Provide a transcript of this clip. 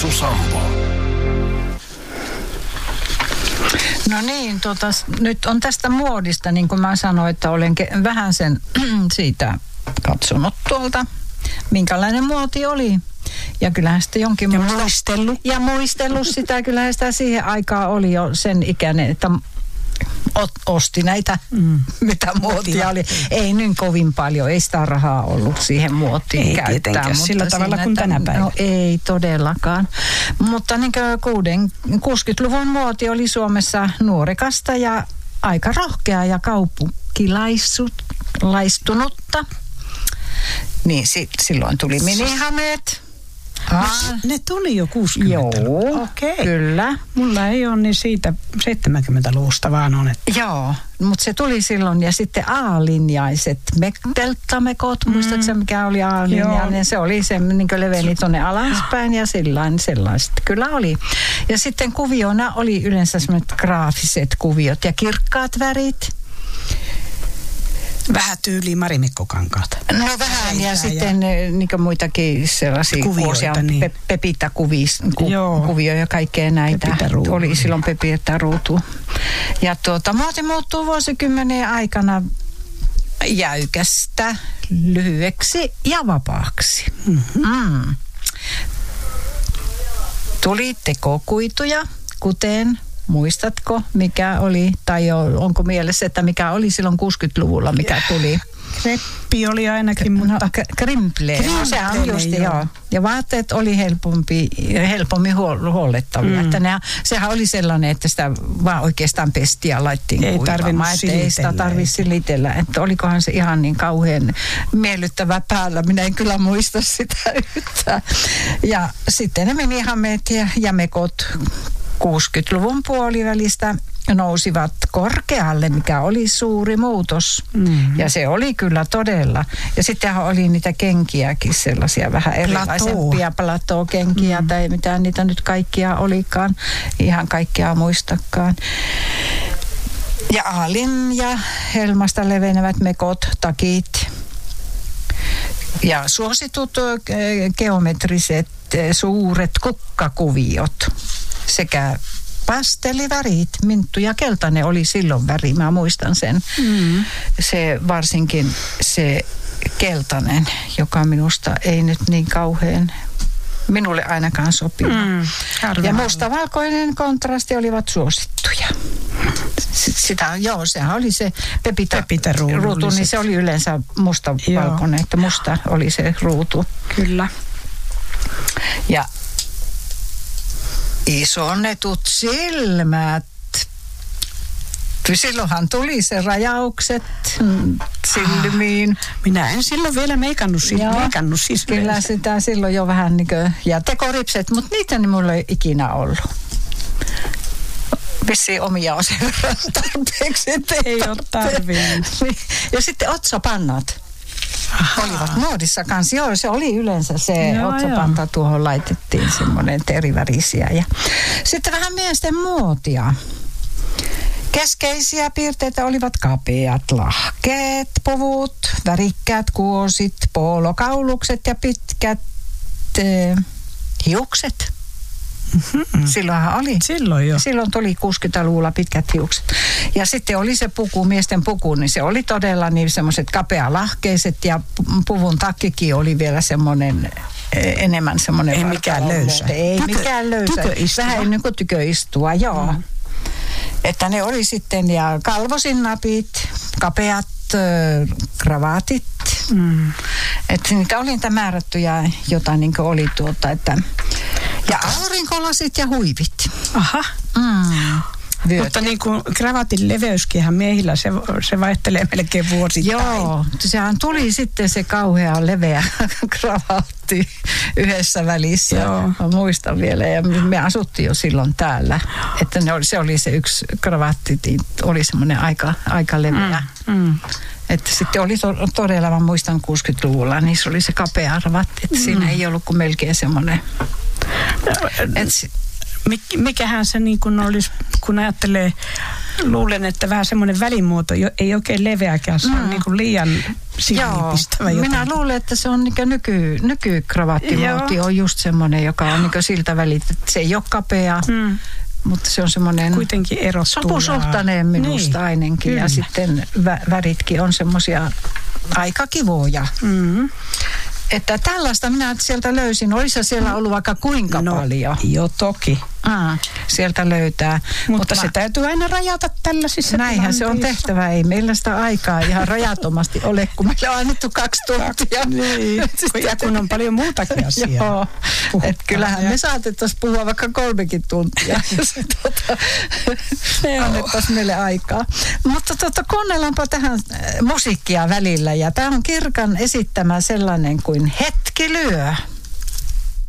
Eesu Sampo. No niin, nyt on tästä muodista, niin kuin mä sanoin, että olen vähän sen siitä katsonut tuolta, minkälainen muoti oli. Ja kyllähän sitä jonkin muistellut sitä, kyllähän sitä siihen aikaan oli jo sen ikäinen, että osti näitä, mitä muotia oli. Ei niin kovin paljon, ei sitä rahaa ollut siihen muotiin ei käyttää. Mutta sillä tavalla kuin tänä päivänä. No ei todellakaan. Mutta niin kuin 60-luvun muoti oli Suomessa nuorekasta ja aika rohkeaa ja kaupunkilaistunutta. Niin silloin tuli minihameet. Ne tuli jo 60. Joo, okei. Kyllä. Mulla ei ole niin siitä 70-luvusta vaan on. Että... Joo, mutta se tuli silloin ja sitten A-linjaiset telttamekot, muistatko mikä oli A-linjainen? Se oli se, niin kuin leveni tuonne alaspäin ja sellaiset kyllä oli. Ja sitten kuviona oli yleensä sellaiset graafiset kuviot ja kirkkaat värit. Vähän tyyliin Marimekko-kankaat. No vähän ja sitten niin muitakin sellaisia kuosia, niin. Pepita-kuvio ja kaikkea näitä. Oli silloin Pepita-ruutu. Ja muoti muuttuu vuosikymmenien aikana jäykästä, lyhyeksi ja vapaaksi. Tuli tekokuituja, kuten... Muistatko, mikä oli, tai onko mielessä, että mikä oli silloin 60-luvulla, mikä tuli? Kreppi oli ainakin, mutta... Krimple. Se on just, joo. Ja vaatteet oli helpommin huollettavia. Että sehän oli sellainen, että sitä vaan oikeastaan pestiin ja laittiin kuivamaan. Ei sitä tarvitse silitellä. Että olikohan se ihan niin kauhean miellyttävä päällä. Minä en kyllä muista sitä yhtään. Ja sitten ne minihameet ja mekot 60-luvun puolivälistä nousivat korkealle, mikä oli suuri muutos. Ja se oli kyllä todella. Ja sittenhän oli niitä kenkiäkin, sellaisia vähän erilaisempia plateau-kenkiä tai mitä niitä nyt kaikkia olikaan. Ihan kaikkia muistakaan. Ja aalin ja helmasta levenevät mekot, takit. Ja suositut geometriset suuret kukkakuviot sekä pastellivärit, minttu ja keltainen oli silloin väri, mä muistan sen. Se varsinkin se keltainen, joka minusta ei nyt niin kauhean, minulle ainakaan sopinut. Ja mustavalkoinen kontrasti olivat suosittuja. Sehän oli se Pepita-ruutu, niin se oli yleensä mustavalkoinen, että musta oli se ruutu. Kyllä. Ja isonnetut silmät. Silloinhan tuli se rajaukset silmiin. Minä en silloin vielä meikannut siis. Kyllä sitä silloin jo vähän niin kuin, ja tekoripset, mutta niitä niin mulla ei ikinä ollut. Vissiin omia on sen verran tarpeeksi. Ei ole tarvinnut. Ja sitten otsapannat. Olivat muodissa kanssa. Joo, se oli yleensä se otsapanta, tuohon laitettiin semmoinen terivärisiä. Ja sitten vähän miesten muotia. Keskeisiä piirteitä olivat kapeat lahkeet, puvut, värikkäät kuosit, poolokaulukset ja pitkät hiukset. Silloinhan oli. Silloin jo. Silloin tuli 60-luvulla pitkät hiukset. Ja sitten oli se puku, miesten puku, niin se oli todella niin semmoiset kapealahkeiset ja puvun takkikin oli vielä semmoinen enemmän semmoinen. Ei mikään löysä. Ei mikään löysä. Vähän ennen kuin tyköistua, joo. Että ne oli sitten ja kalvosinnapit, kapeat kravaatit. Että niitä oli niitä määrättyjä, jota niin kuin oli että ja aurinkolasit ja huivit. Aha. Mutta niin kuin kravatin leveyskinhän miehillä se vaihtelee melkein vuosittain. Joo, sehän tuli sitten se kauhea leveä kravatti yhdessä välissä. Joo. Mä muistan vielä ja me asuttiin jo silloin täällä. Että se oli se yksi kravatti, oli semmoinen aika leveä. Että sitten oli todella, mä muistan 60-luvulla, niin se oli se kapea kravatti. Että siinä ei ollut kuin melkein semmoinen. Mikähän se niin kuin olisi, kun ajattelee luulen, että vähän semmoinen välimuoto ei oikein leveäkään. Se on niin kuin liian silmipistävä. Minä luulen, että se on niin nykykravattimuoti on just semmoinen, joka on niin siltä välitä. Se ei ole kapea. Mutta se on semmoinen kuitenkin erottuu. Sopusuhtainen minusta ainakin. Kyllä. Ja sitten väritkin on semmoisia aika kivoja. Että tällaista minä sieltä löysin. Olisi siellä ollut vaikka kuinka paljon? Joo, toki. Sieltä löytää. Mutta se täytyy aina rajata tällaisissa näinhän se on tehtävä. Ei meillä sitä aikaa ihan rajattomasti ole, kun meillä on annettu 2 tuntia. Niin. Ja kun on paljon muutakin asiaa. Joo. Että kyllähän me saatettaisiin puhua vaikka 3 tuntia, jos annettaisiin meille aikaa. Mutta kuunnellaanpa tähän musiikkia välillä. Ja tämä on Kirkan esittämä sellainen kuin Hetki lyö.